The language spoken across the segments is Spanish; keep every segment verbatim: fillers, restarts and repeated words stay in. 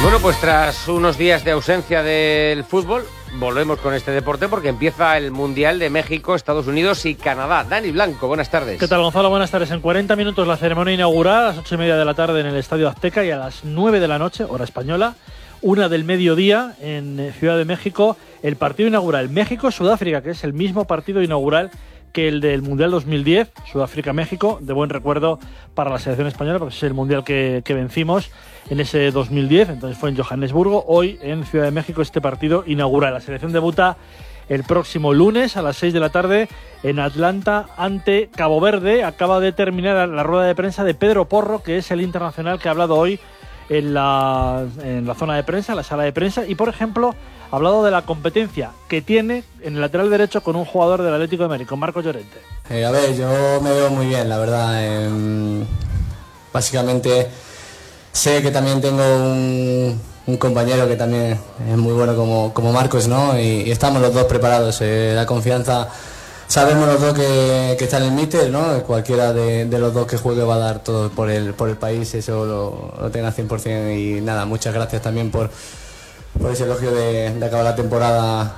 Bueno, pues tras unos días de ausencia del fútbol, volvemos con este deporte porque empieza el Mundial de México, Estados Unidos y Canadá. Dani Blanco, buenas tardes. ¿Qué tal, Gonzalo? Buenas tardes. En cuarenta minutos la ceremonia inaugural, a las ocho y media de la tarde en el Estadio Azteca, y a las nueve de la noche, hora española, una del mediodía en Ciudad de México, el partido inaugural México-Sudáfrica, que es el mismo partido inaugural que el del Mundial dos mil diez, Sudáfrica-México, de buen recuerdo para la selección española, porque es el Mundial que, que vencimos en ese dos mil diez, entonces fue en Johannesburgo. Hoy en Ciudad de México este partido inaugural. La selección debuta el próximo lunes a las seis de la tarde en Atlanta ante Cabo Verde. Acaba de terminar la rueda de prensa de Pedro Porro, que es el internacional que ha hablado hoy en la, en la zona de prensa, en la sala de prensa, y por ejemplo ha hablado de la competencia que tiene en el lateral derecho con un jugador del Atlético de Madrid, con Marcos Llorente. Eh, a ver, yo me veo muy bien, la verdad. Eh, básicamente sé que también tengo un, un compañero que también es muy bueno como, como Marcos, ¿no? Y, y estamos los dos preparados. Eh, la confianza, sabemos los dos que, que está en el míster, ¿no? Cualquiera de, de los dos que juegue va a dar todo por el, por el país, eso lo, lo tenga cien por ciento. Y nada, muchas gracias también por... por ese elogio de, de acabar la temporada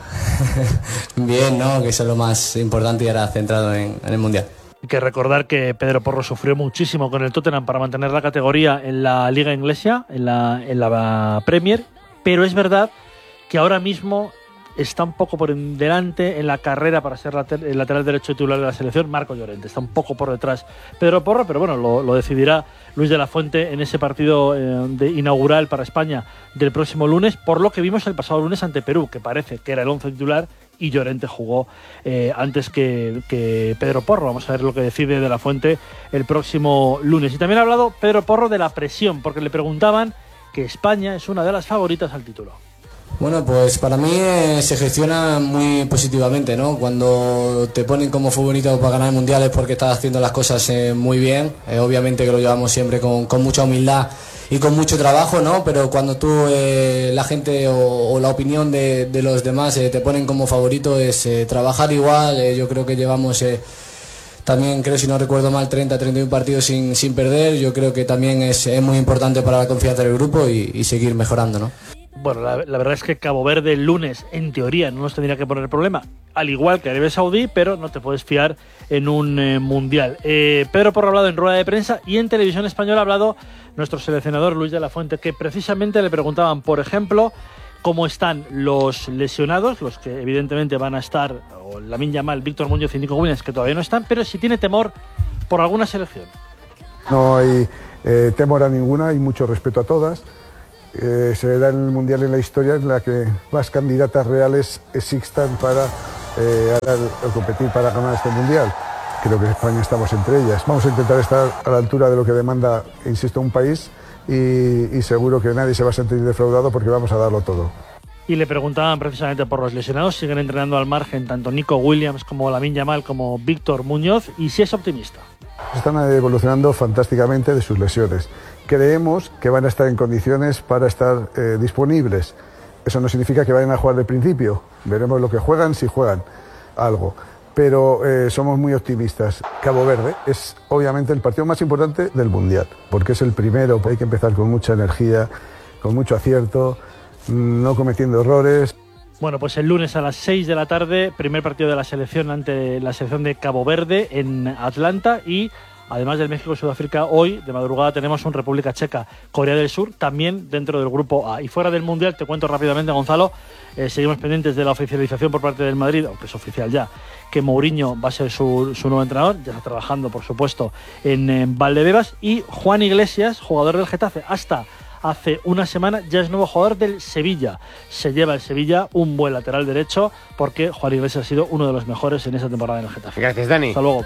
bien, ¿no? Que eso es lo más importante y ahora centrado en, en el Mundial. Hay que recordar que Pedro Porro sufrió muchísimo con el Tottenham para mantener la categoría en la Liga Inglesa, en la, en la Premier, pero es verdad que ahora mismo está un poco por delante en la carrera para ser later, el lateral derecho titular de la selección, Marcos Llorente. Está un poco por detrás Pedro Porro, pero bueno, lo, lo decidirá Luis de la Fuente en ese partido eh, de, inaugural para España del próximo lunes, por lo que vimos el pasado lunes ante Perú, que parece que era el once titular y Llorente jugó eh, antes que, que Pedro Porro. Vamos a ver lo que decide de la Fuente el próximo lunes. Y también ha hablado Pedro Porro de la presión, porque le preguntaban que España es una de las favoritas al título. Bueno, pues para mí eh, se gestiona muy positivamente, ¿no? Cuando te ponen como favorito para ganar mundiales porque estás haciendo las cosas eh, muy bien, eh, obviamente que lo llevamos siempre con, con mucha humildad y con mucho trabajo, ¿no? Pero cuando tú, eh, la gente o, o la opinión de, de los demás eh, te ponen como favorito, es eh, trabajar igual. Eh, yo creo que llevamos... Eh, También creo, si no recuerdo mal, treinta, treinta y uno partidos sin, sin perder. Yo creo que también es, es muy importante para la confianza del grupo y, y seguir mejorando, ¿no? Bueno, la, la verdad es que Cabo Verde el lunes, en teoría, no nos tendría que poner problema, al igual que Arabia Saudí, pero no te puedes fiar en un eh, mundial. Eh, Pedro Porro ha hablado en rueda de prensa y en Televisión Española ha hablado nuestro seleccionador Luis de la Fuente, que precisamente le preguntaban, por ejemplo, cómo están los lesionados, los que evidentemente van a estar, o Lamine Yamal, Víctor Muñoz y Nico Williams, que todavía no están, pero si tiene temor por alguna selección. No hay eh, temor a ninguna, hay mucho respeto a todas. Eh, se da en el Mundial en la historia en la que más candidatas reales existan para eh, competir para ganar este Mundial. Creo que España estamos entre ellas. Vamos a intentar estar a la altura de lo que demanda, insisto, un país y, y seguro que nadie se va a sentir defraudado porque vamos a darlo todo. Y le preguntaban precisamente por los lesionados. Siguen entrenando al margen tanto Nico Williams como Lamine Yamal como Víctor Muñoz, y si es optimista. Están evolucionando fantásticamente de sus lesiones. Creemos que van a estar en condiciones para estar eh, disponibles. Eso no significa que vayan a jugar de principio. Veremos lo que juegan, si juegan algo. Pero eh, somos muy optimistas. Cabo Verde es obviamente el partido más importante del Mundial, porque es el primero. Hay que empezar con mucha energía, con mucho acierto, no cometiendo errores. Bueno, pues el lunes a las seis de la tarde, primer partido de la selección ante la selección de Cabo Verde en Atlanta, y además del México-Sudáfrica, hoy de madrugada tenemos un República Checa, Corea del Sur, también dentro del grupo A. Y fuera del Mundial, te cuento rápidamente, Gonzalo, eh, seguimos pendientes de la oficialización por parte del Madrid, aunque es oficial ya, que Mourinho va a ser su, su nuevo entrenador, ya está trabajando, por supuesto, en, en Valdebebas, y Juan Iglesias, jugador del Getafe, hasta hace una semana ya es nuevo jugador del Sevilla. Se lleva el Sevilla un buen lateral derecho, porque Juan Iglesias ha sido uno de los mejores en esta temporada en el Getafe. Gracias, Dani. Hasta luego.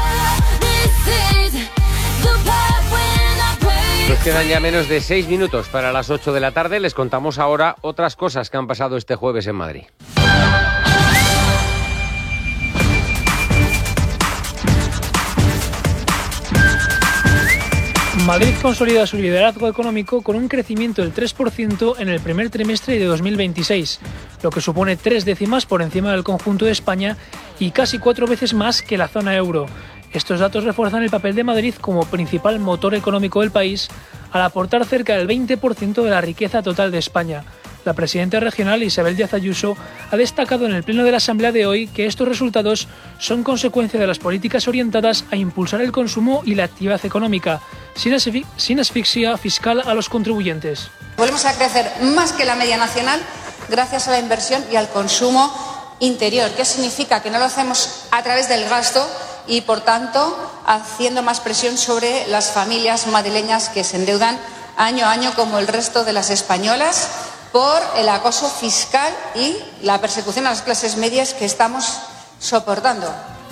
Nos quedan ya menos de seis minutos para las ocho de la tarde. Les contamos ahora otras cosas que han pasado este jueves en Madrid. Madrid consolida su liderazgo económico con un crecimiento del tres por ciento en el primer trimestre de dos mil veintiséis, lo que supone tres décimas por encima del conjunto de España y casi cuatro veces más que la zona euro. Estos datos refuerzan el papel de Madrid como principal motor económico del país, al aportar cerca del veinte por ciento de la riqueza total de España. La presidenta regional, Isabel Díaz Ayuso, ha destacado en el pleno de la Asamblea de hoy que estos resultados son consecuencia de las políticas orientadas a impulsar el consumo y la actividad económica, sin, asfi- sin asfixia fiscal a los contribuyentes. Volvemos a crecer más que la media nacional gracias a la inversión y al consumo interior. ¿Qué significa? Que no lo hacemos a través del gasto y, por tanto, haciendo más presión sobre las familias madrileñas que se endeudan año a año como el resto de las españolas por el acoso fiscal y la persecución a las clases medias que estamos soportando.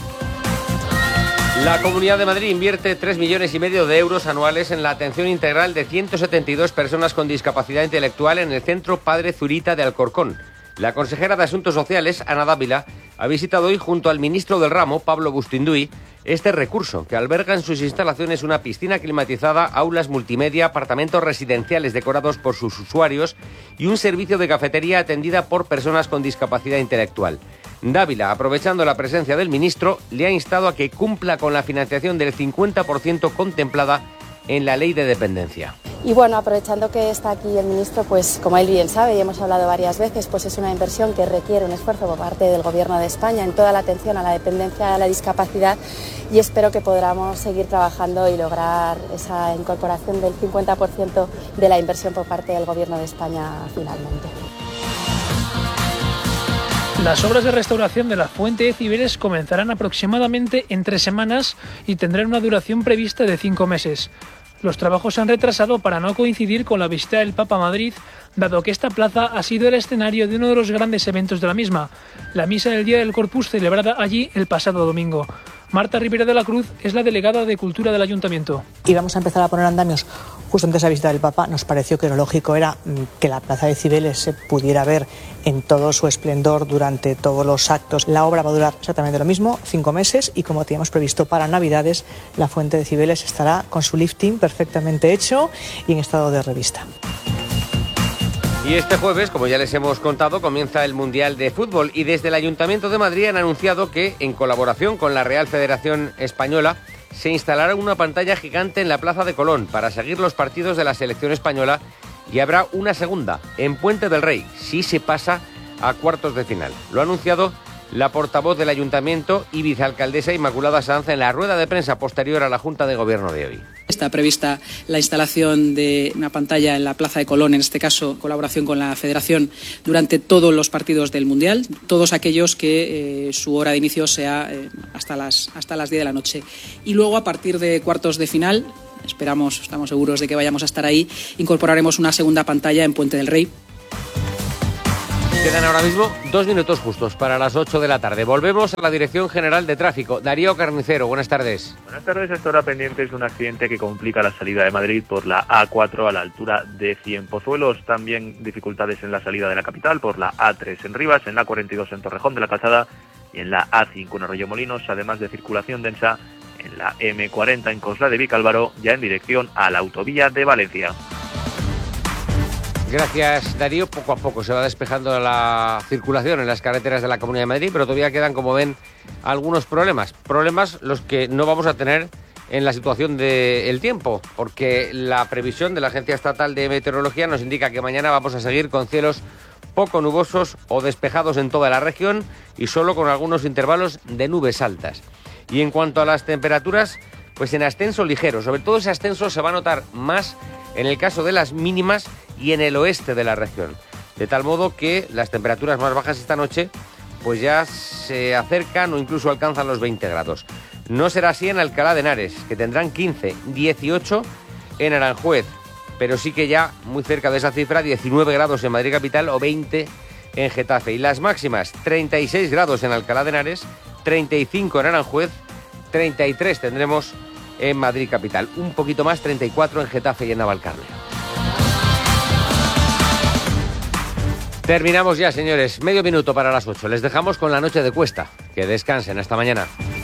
La Comunidad de Madrid invierte tres millones y medio de euros anuales en la atención integral de ciento setenta y dos personas con discapacidad intelectual en el Centro Padre Zurita de Alcorcón. La consejera de Asuntos Sociales, Ana Dávila, ha visitado hoy junto al ministro del ramo, Pablo Bustinduy, este recurso, que alberga en sus instalaciones una piscina climatizada, aulas multimedia, apartamentos residenciales decorados por sus usuarios y un servicio de cafetería atendida por personas con discapacidad intelectual. Dávila, aprovechando la presencia del ministro, le ha instado a que cumpla con la financiación del cincuenta por ciento contemplada en la Ley de Dependencia. Y bueno, aprovechando que está aquí el ministro, pues como él bien sabe y hemos hablado varias veces, pues es una inversión que requiere un esfuerzo por parte del Gobierno de España en toda la atención a la dependencia, a la discapacidad, y espero que podamos seguir trabajando y lograr esa incorporación del cincuenta por ciento de la inversión por parte del Gobierno de España finalmente. Las obras de restauración de la fuente de Cibeles comenzarán aproximadamente en tres semanas y tendrán una duración prevista de cinco meses. Los trabajos se han retrasado para no coincidir con la visita del Papa a Madrid, dado que esta plaza ha sido el escenario de uno de los grandes eventos de la misma, la misa del Día del Corpus celebrada allí el pasado domingo. Marta Rivera de la Cruz es la delegada de Cultura del Ayuntamiento. Y vamos a empezar a poner andamios justo antes de la visita del Papa. Nos pareció que lo lógico era que la plaza de Cibeles se pudiera ver en todo su esplendor durante todos los actos. La obra va a durar exactamente lo mismo, cinco meses, y como teníamos previsto para Navidades, la fuente de Cibeles estará con su lifting perfectamente hecho y en estado de revista. Y este jueves, como ya les hemos contado, comienza el Mundial de Fútbol y desde el Ayuntamiento de Madrid han anunciado que, en colaboración con la Real Federación Española, se instalará una pantalla gigante en la Plaza de Colón para seguir los partidos de la selección española y habrá una segunda en Puente del Rey, si se pasa a cuartos de final. Lo ha anunciado la portavoz del Ayuntamiento y vicealcaldesa Inmaculada Sanz en la rueda de prensa posterior a la Junta de Gobierno de hoy. Está prevista la instalación de una pantalla en la Plaza de Colón, en este caso en colaboración con la Federación, durante todos los partidos del Mundial, todos aquellos que eh, su hora de inicio sea eh, hasta las, hasta las diez de la noche. Y luego, a partir de cuartos de final, esperamos, estamos seguros de que vayamos a estar ahí, incorporaremos una segunda pantalla en Puente del Rey. Quedan ahora mismo dos minutos justos para las ocho de la tarde. Volvemos a la Dirección General de Tráfico. Darío Carnicero, buenas tardes. Buenas tardes. Hasta ahora pendientes de un accidente que complica la salida de Madrid por la A cuatro a la altura de Cienpozuelos. También dificultades en la salida de la capital por la A tres en Rivas, en la A cuarenta y dos en Torrejón de la Calzada y en la A cinco en Arroyomolinos, además de circulación densa en la eme cuarenta en Coslada de Vicálvaro, ya en dirección a la autovía de Valencia. Gracias, Darío. Poco a poco se va despejando la circulación en las carreteras de la Comunidad de Madrid, pero todavía quedan, como ven, algunos problemas. Problemas los que no vamos a tener en la situación del tiempo, porque la previsión de la Agencia Estatal de Meteorología nos indica que mañana vamos a seguir con cielos poco nubosos o despejados en toda la región y solo con algunos intervalos de nubes altas. Y en cuanto a las temperaturas, pues en ascenso ligero. Sobre todo ese ascenso se va a notar más en el caso de las mínimas y en el oeste de la región. De tal modo que las temperaturas más bajas esta noche pues ya se acercan o incluso alcanzan los veinte grados. No será así en Alcalá de Henares, que tendrán quince, dieciocho en Aranjuez, pero sí que ya muy cerca de esa cifra, diecinueve grados en Madrid capital o veinte en Getafe. Y las máximas, treinta y seis grados en Alcalá de Henares, treinta y cinco en Aranjuez, treinta y tres tendremos en Madrid capital, un poquito más, treinta y cuatro en Getafe y en Navalcarnero. Terminamos ya, señores. Medio minuto para las ocho. Les dejamos con la noche de Cuesta. Que descansen. Hasta mañana.